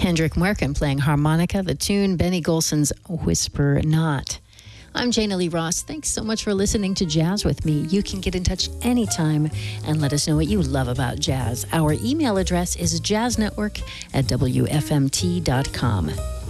Hendrik Markin playing harmonica, the tune Benny Golson's Whisper Not. I'm Jana Lee Ross. Thanks so much for listening to Jazz with me. You can get in touch anytime and let us know what you love about jazz. Our email address is jazznetwork@wfmt.com.